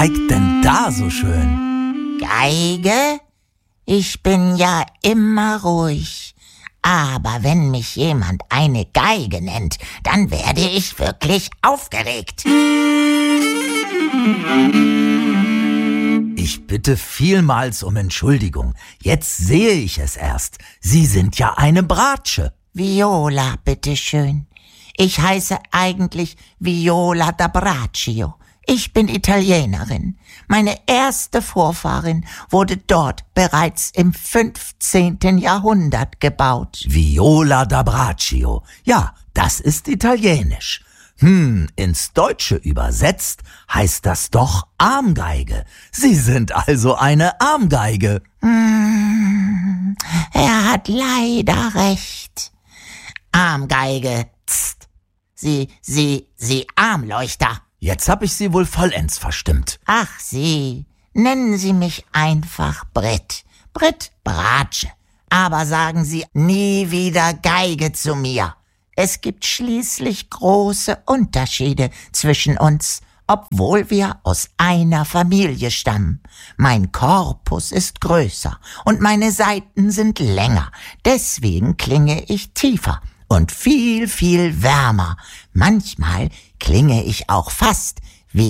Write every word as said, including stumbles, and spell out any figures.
geigt denn da so schön? Geige? Ich bin ja immer ruhig. Aber wenn mich jemand eine Geige nennt, dann werde ich wirklich aufgeregt. Ich bitte vielmals um Entschuldigung. Jetzt sehe ich es erst. Sie sind ja eine Bratsche. Viola, bitteschön. Ich heiße eigentlich Viola da Braccio. Ich bin Italienerin. Meine erste Vorfahrin wurde dort bereits im fünfzehnten Jahrhundert gebaut. Viola da Braccio. Ja, das ist italienisch. Hm, ins Deutsche übersetzt heißt das doch Armgeige. Sie sind also eine Armgeige. Hm, er hat leider recht. Armgeige, tst. Sie, Sie, Sie Armleuchter. Jetzt hab ich Sie wohl vollends verstimmt. Ach, Sie, nennen Sie mich einfach Britt. Britt Bratsche. Aber sagen Sie nie wieder Geige zu mir. Es gibt schließlich große Unterschiede zwischen uns, obwohl wir aus einer Familie stammen. Mein Korpus ist größer und meine Saiten sind länger. Deswegen klinge ich tiefer und viel, viel wärmer. Manchmal klinge ich auch fast